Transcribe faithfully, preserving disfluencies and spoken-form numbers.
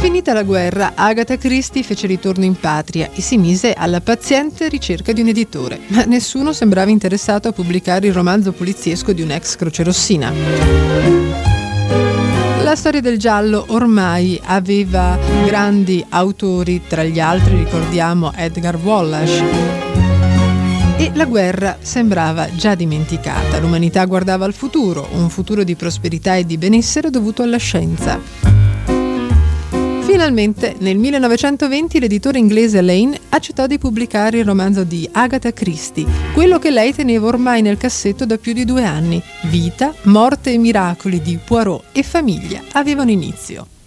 Finita la guerra, Agatha Christie fece ritorno in patria e si mise alla paziente ricerca di un editore, ma nessuno sembrava interessato a pubblicare il romanzo poliziesco di un'ex crocerossina. La storia del giallo ormai aveva grandi autori, tra gli altri ricordiamo Edgar Wallace, e la guerra sembrava già dimenticata. L'umanità guardava al futuro, un futuro di prosperità e di benessere dovuto alla scienza. Finalmente, nel millenovecentoventi, l'editore inglese Lane accettò di pubblicare il romanzo di Agatha Christie, quello che lei teneva ormai nel cassetto da più di due anni. Vita, morte e miracoli di Poirot e famiglia avevano inizio.